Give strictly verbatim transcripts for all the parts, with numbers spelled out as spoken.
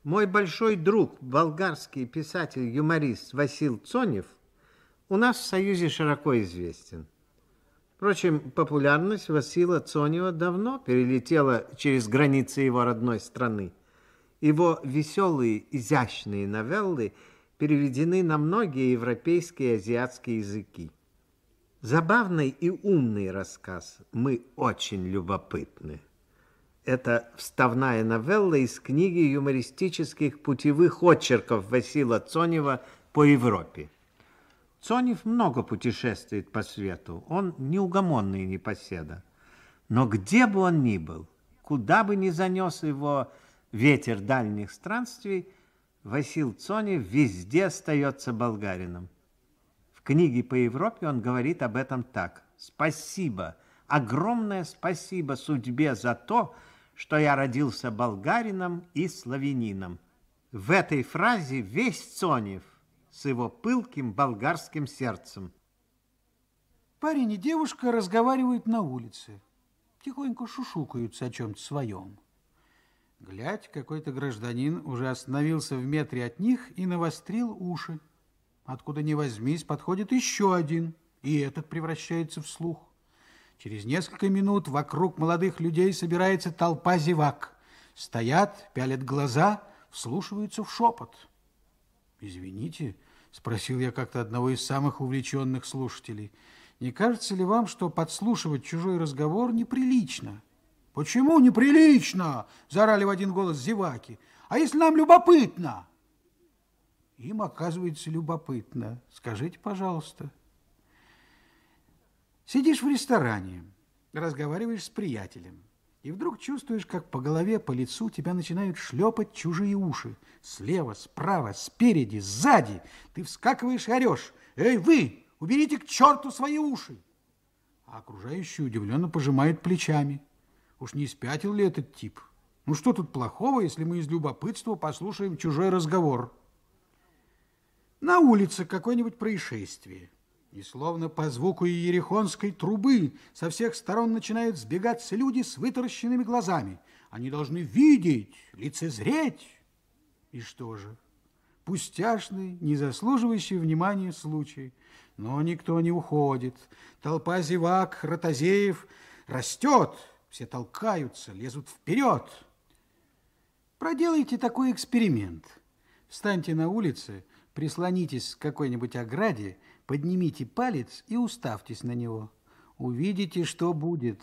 Мой большой друг, болгарский писатель-юморист Васил Цонев, у нас в Союзе широко известен. Впрочем, популярность Васила Цонева давно перелетела через границы его родной страны. Его веселые, изящные новеллы переведены на многие европейские и азиатские языки. Забавный и умный рассказ «Мы очень любопытны». Это вставная новелла из книги юмористических путевых очерков Васила Цонева по Европе. Цонев много путешествует по свету, он неугомонный непоседа. Но где бы он ни был, куда бы ни занес его ветер дальних странствий, Васил Цонев везде остается болгарином. В книге по Европе он говорит об этом так. «Спасибо, огромное спасибо судьбе за то, что я родился болгарином и славянином». В этой фразе весь Цонев с его пылким болгарским сердцем. Парень и девушка разговаривают на улице. Тихонько шушукаются о чем-то своем. Глядь, какой-то гражданин уже остановился в метре от них и навострил уши. Откуда ни возьмись, подходит еще один, и этот превращается в слух. Через несколько минут вокруг молодых людей собирается толпа зевак. Стоят, пялят глаза, вслушиваются в шепот. «Извините», — спросил я как-то одного из самых увлеченных слушателей, «не кажется ли вам, что подслушивать чужой разговор неприлично?» «Почему неприлично?» — заорали в один голос зеваки. «А если нам любопытно?» Им, оказывается, любопытно. Скажите, пожалуйста. Сидишь в ресторане, разговариваешь с приятелем, и вдруг чувствуешь, как по голове, по лицу тебя начинают шлепать чужие уши. Слева, справа, спереди, сзади. Ты вскакиваешь и орешь: «Эй, вы, уберите к черту свои уши!» А окружающие удивленно пожимают плечами. Уж не спятил ли этот тип? Ну что тут плохого, если мы из любопытства послушаем чужой разговор? На улице какое-нибудь происшествие. И словно по звуку иерихонской трубы со всех сторон начинают сбегаться люди с вытаращенными глазами. Они должны видеть, лицезреть. И что же? Пустяшный, не заслуживающий внимания случай. Но никто не уходит. Толпа зевак, ротозеев растет. Все толкаются, лезут вперед. Проделайте такой эксперимент. Встаньте на улице, прислонитесь к какой-нибудь ограде, поднимите палец и уставьтесь на него. Увидите, что будет.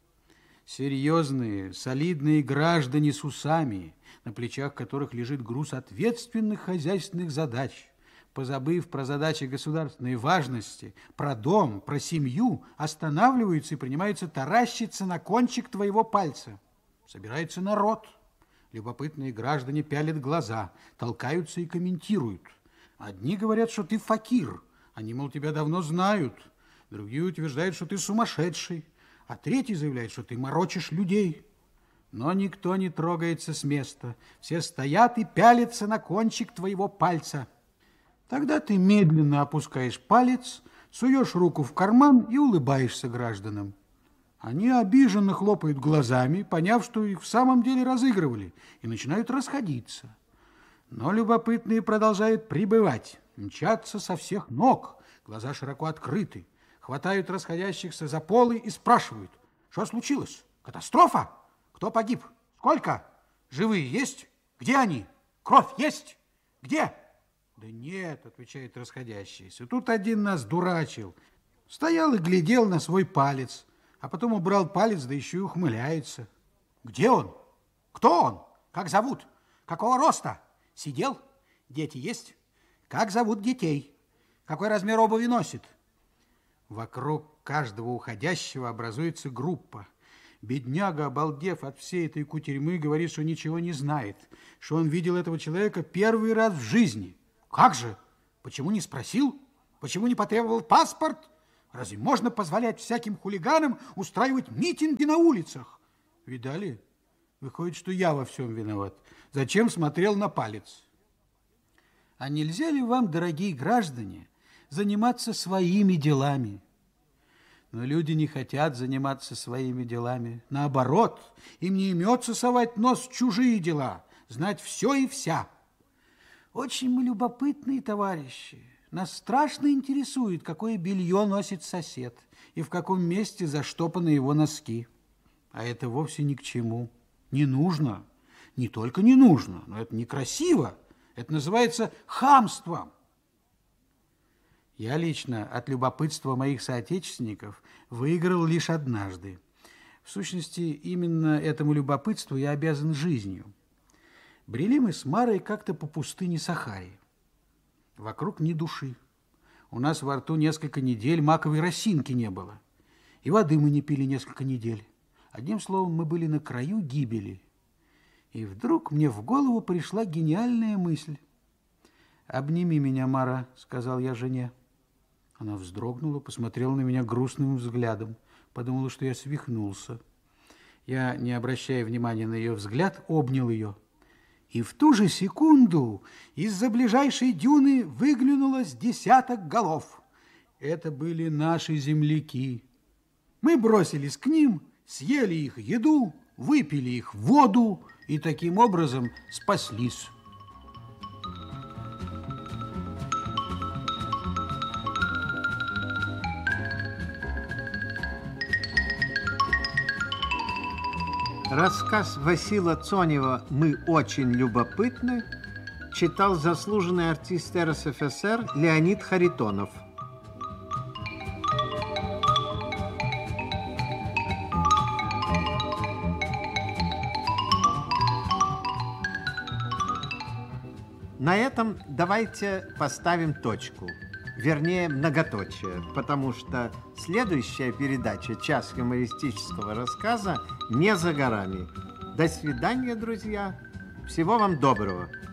Серьезные, солидные граждане с усами, на плечах которых лежит груз ответственных хозяйственных задач, позабыв про задачи государственной важности, про дом, про семью, останавливаются и принимаются таращиться на кончик твоего пальца. Собирается народ. Любопытные граждане пялят глаза, толкаются и комментируют. Одни говорят, что ты факир. Они, мол, тебя давно знают. Другие утверждают, что ты сумасшедший. А третий заявляет, что ты морочишь людей. Но никто не трогается с места. Все стоят и пялятся на кончик твоего пальца. Тогда ты медленно опускаешь палец, суешь руку в карман и улыбаешься гражданам. Они обиженно хлопают глазами, поняв, что их в самом деле разыгрывали, и начинают расходиться. Но любопытные продолжают прибывать, мчатся со всех ног, глаза широко открыты, хватают расходящихся за полы и спрашивают: «Что случилось? Катастрофа? Кто погиб? Сколько? Живые есть? Где они? Кровь есть? Где?» «Да нет», — отвечают расходящиеся, «тут один нас дурачил. Стоял и глядел на свой палец, а потом убрал палец, да еще и ухмыляется». «Где он? Кто он? Как зовут? Какого роста? Сидел? Дети есть? Как зовут детей? Какой размер обуви носит?» Вокруг каждого уходящего образуется группа. Бедняга, обалдев от всей этой кутерьмы, говорит, что ничего не знает, что он видел этого человека первый раз в жизни. «Как же? Почему не спросил? Почему не потребовал паспорт? Разве можно позволять всяким хулиганам устраивать митинги на улицах?» Видали? Выходит, что я во всем виноват. Зачем смотрел на палец? А нельзя ли вам, дорогие граждане, заниматься своими делами? Но люди не хотят заниматься своими делами. Наоборот, им не имется совать нос в чужие дела. знать все и вся. Очень мы любопытные товарищи. Нас страшно интересует, какое белье носит сосед и в каком месте заштопаны его носки. А это вовсе ни к чему. Не нужно. Не только не нужно, но это некрасиво. Это называется хамством. Я лично от любопытства моих соотечественников выиграл лишь однажды. В сущности, именно этому любопытству я обязан жизнью. Брели мы с Марой как-то по пустыне Сахари. Вокруг ни души. У нас во рту несколько недель маковой росинки не было. И воды мы не пили несколько недель. Одним словом, мы были на краю гибели. И вдруг мне в голову пришла гениальная мысль. «Обними меня, Мара», — сказал я жене. Она вздрогнула, посмотрела на меня грустным взглядом, подумала, что я свихнулся. Я, не обращая внимания на ее взгляд, обнял ее. И в ту же секунду из-за ближайшей дюны выглянуло с десяток голов. Это были наши земляки. Мы бросились к ним, съели их еду, выпили их воду и таким образом спаслись. Рассказ Васила Цонева «Мы очень любопытны» читал заслуженный артист эр эс эф эс эр Леонид Харитонов. На этом давайте поставим точку, вернее, многоточие, потому что следующая передача «Час юмористического рассказа» не за горами. До свидания, друзья. Всего вам доброго.